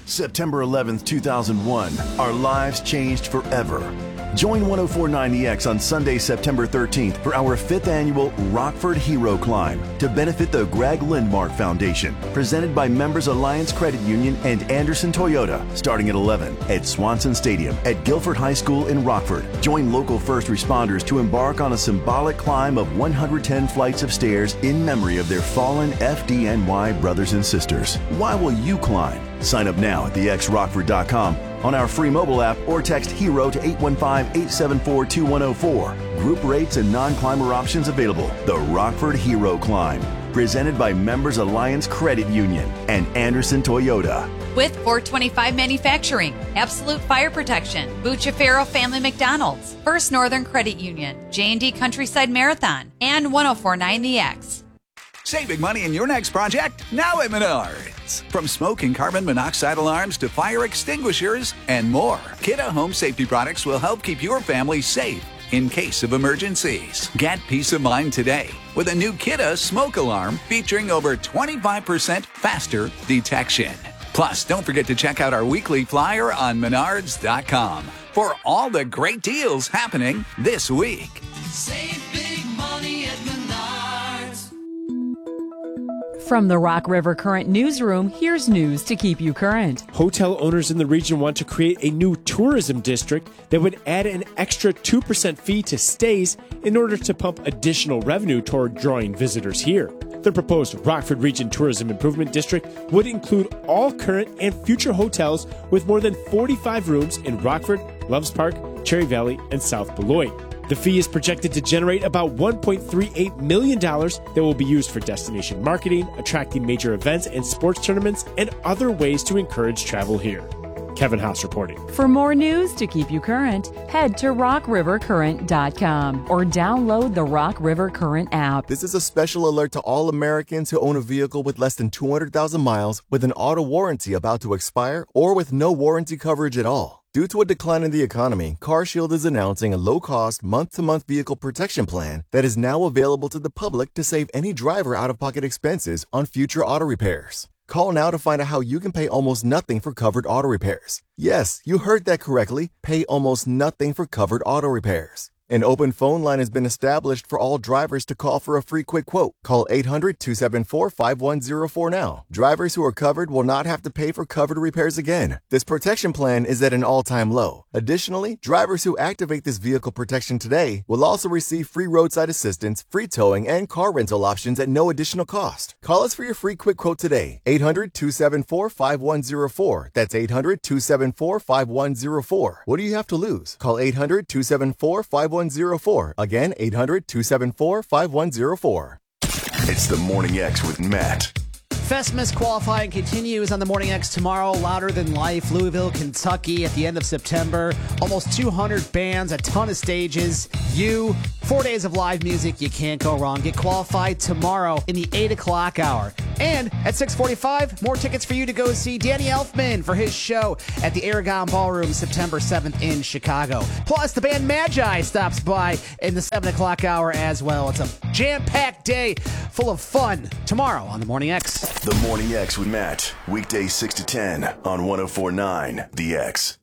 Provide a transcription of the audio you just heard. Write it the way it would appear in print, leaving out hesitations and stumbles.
September 11th, 2001, our lives changed forever. Join 1049 The X on Sunday, September 13th for our 5th annual Rockford Hero Climb to benefit the Greg Lindmark Foundation, presented by Members Alliance Credit Union and Anderson Toyota, starting at 11 at Swanson Stadium at Guilford High School in Rockford. Join local first responders to embark on a symbolic climb of 110 flights of stairs in memory of their fallen FDNY brothers and sisters. Why will you climb? Sign up now at thexrockford.com on our free mobile app or text HERO to 815-874-2104. Group rates and non-climber options available. The Rockford Hero Climb, presented by Members Alliance Credit Union and Anderson Toyota. With 425 Manufacturing, Absolute Fire Protection, Bucciafero Family McDonald's, First Northern Credit Union, J&D Countryside Marathon, and 1049 The X. Saving money in your next project? Now at Menards. From smoke and carbon monoxide alarms to fire extinguishers and more, Kidde Home Safety Products will help keep your family safe in case of emergencies. Get peace of mind today with a new Kidde smoke alarm featuring over 25% faster detection. Plus, don't forget to check out our weekly flyer on Menards.com for all the great deals happening this week. Save big money at Menards. From the Rock River Current newsroom, here's news to keep you current. Hotel owners in the region want to create a new tourism district that would add an extra 2% fee to stays in order to pump additional revenue toward drawing visitors here. The proposed Rockford Region Tourism Improvement District would include all current and future hotels with more than 45 rooms in Rockford, Loves Park, Cherry Valley, and South Beloit. The fee is projected to generate about $1.38 million that will be used for destination marketing, attracting major events and sports tournaments, and other ways to encourage travel here. Kevin Haas reporting. For more news to keep you current, head to rockrivercurrent.com or download the Rock River Current app. This is a special alert to all Americans who own a vehicle with less than 200,000 miles with an auto warranty about to expire or with no warranty coverage at all. Due to a decline in the economy, CarShield is announcing a low-cost, month-to-month vehicle protection plan that is now available to the public to save any driver out-of-pocket expenses on future auto repairs. Call now to find out how you can pay almost nothing for covered auto repairs. Yes, you heard that correctly. Pay almost nothing for covered auto repairs. An open phone line has been established for all drivers to call for a free quick quote. Call 800-274-5104 now. Drivers who are covered will not have to pay for covered repairs again. This protection plan is at an all-time low. Additionally, drivers who activate this vehicle protection today will also receive free roadside assistance, free towing, and car rental options at no additional cost. Call us for your free quick quote today. 800-274-5104. That's 800-274-5104. What do you have to lose? Call 800-274-5104. Again, 800-274-5104. It's the Morning X with Matt. Festmas qualifying continues on the Morning X tomorrow. Louder Than Life, Louisville, Kentucky at the end of September. Almost 200 bands, a ton of stages. 4 days of live music. You can't go wrong. Get qualified tomorrow in the 8 o'clock hour. And at 6:45, more tickets for you to go see Danny Elfman for his show at the Aragon Ballroom September 7th in Chicago. Plus, the band Magi stops by in the 7 o'clock hour as well. It's a jam-packed day full of fun tomorrow on the Morning X. The Morning X with Matt. Weekdays 6 to 10 on 1049 The X.